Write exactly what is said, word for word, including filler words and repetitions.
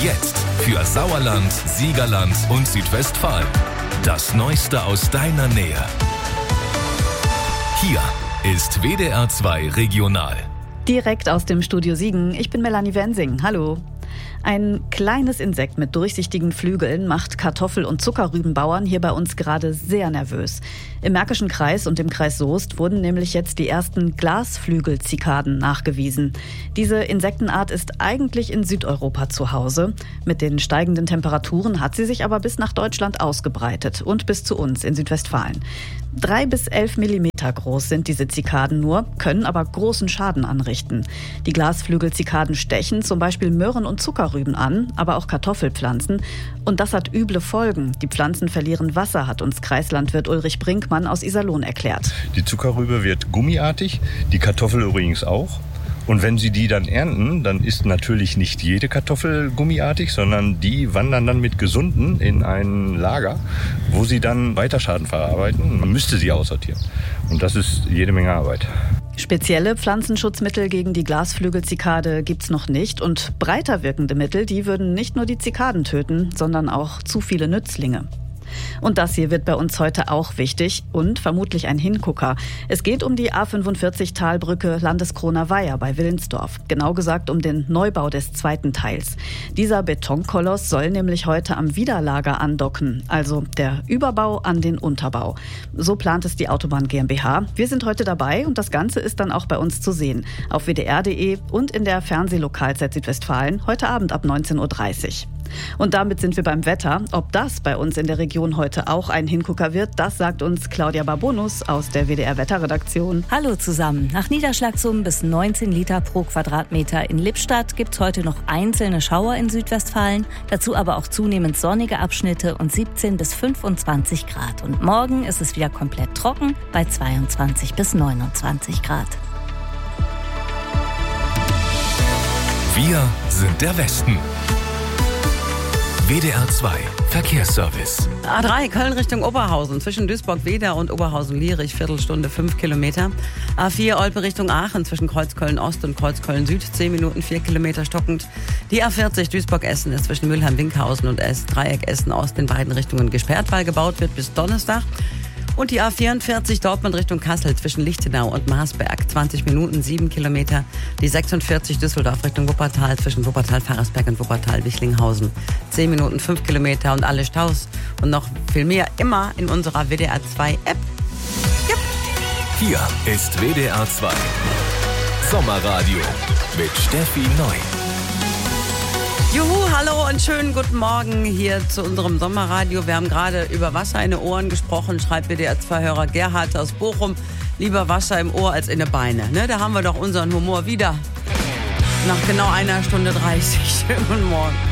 Jetzt für Sauerland, Siegerland und Südwestfalen. Das Neueste aus deiner Nähe. Hier ist W D R zwei Regional. Direkt aus dem Studio Siegen. Ich bin Melanie Wensing. Hallo. Ein kleines Insekt mit durchsichtigen Flügeln macht Kartoffel- und Zuckerrübenbauern hier bei uns gerade sehr nervös. Im Märkischen Kreis und im Kreis Soest wurden nämlich jetzt die ersten Glasflügelzikaden nachgewiesen. Diese Insektenart ist eigentlich in Südeuropa zu Hause. Mit den steigenden Temperaturen hat sie sich aber bis nach Deutschland ausgebreitet und bis zu uns in Südwestfalen. Drei bis elf Millimeter groß sind diese Zikaden nur, können aber großen Schaden anrichten. Die Glasflügelzikaden stechen zum Beispiel Möhren und Zuckerrüben an, aber auch Kartoffelpflanzen. Und das hat üble Folgen. Die Pflanzen verlieren Wasser, hat uns Kreislandwirt Ulrich Brinkmann aus Iserlohn erklärt. Die Zuckerrübe wird gummiartig, die Kartoffel übrigens auch. Und wenn Sie die dann ernten, dann ist natürlich nicht jede Kartoffel gummiartig, sondern die wandern dann mit gesunden in ein Lager, wo sie dann weiter Schaden verarbeiten. Man müsste sie aussortieren. Und das ist jede Menge Arbeit. Spezielle Pflanzenschutzmittel gegen die Glasflügelzikade gibt's noch nicht. Und breiter wirkende Mittel, die würden nicht nur die Zikaden töten, sondern auch zu viele Nützlinge. Und das hier wird bei uns heute auch wichtig und vermutlich ein Hingucker. Es geht um die A fünfundvierzig Talbrücke Landeskroner-Weiher bei Willensdorf. Genau gesagt um den Neubau des zweiten Teils. Dieser Betonkoloss soll nämlich heute am Widerlager andocken, also der Überbau an den Unterbau. So plant es die Autobahn GmbH. Wir sind heute dabei und das Ganze ist dann auch bei uns zu sehen. Auf W D R punkt de und in der Fernsehlokalzeit Südwestfalen heute Abend ab neunzehn Uhr dreißig. Und damit sind wir beim Wetter. Ob das bei uns in der Region heute auch ein Hingucker wird, das sagt uns Claudia Barbonus aus der W D R-Wetterredaktion. Hallo zusammen. Nach Niederschlagssummen bis neunzehn Liter pro Quadratmeter in Lippstadt gibt es heute noch einzelne Schauer in Südwestfalen, dazu aber auch zunehmend sonnige Abschnitte und siebzehn bis fünfundzwanzig Grad. Und morgen ist es wieder komplett trocken bei zweiundzwanzig bis neunundzwanzig Grad. Wir sind der Westen. W D R zwei Verkehrsservice. A drei Köln Richtung Oberhausen zwischen Duisburg-Wedau und Oberhausen-Lierich, Viertelstunde, fünf Kilometer. A vier Olpe Richtung Aachen zwischen Kreuzköln-Ost und Kreuzköln-Süd, zehn Minuten, vier Kilometer stockend. Die A vierzig Duisburg-Essen ist zwischen Mülheim-Winkhausen und S Dreieck Essen-Ost in beiden Richtungen gesperrt, weil gebaut wird bis Donnerstag. Und die A vierundvierzig Dortmund Richtung Kassel zwischen Lichtenau und Marsberg, zwanzig Minuten, sieben Kilometer. Die sechsundvierzig Düsseldorf Richtung Wuppertal zwischen Wuppertal-Pfarrersberg und Wuppertal-Wichlinghausen, zehn Minuten, fünf Kilometer und alle Staus und noch viel mehr immer in unserer W D R zwei App. Yep. Hier ist W D R zwei Sommerradio mit Steffi Neu. Juhu, hallo und schönen guten Morgen hier zu unserem Sommerradio. Wir haben gerade über Wasser in den Ohren gesprochen, schreibt W D R zwei-Hörer Gerhard aus Bochum. Lieber Wasser im Ohr als in den Beinen. Ne? Da haben wir doch unseren Humor wieder. Nach genau einer Stunde dreißig. Schönen guten Morgen.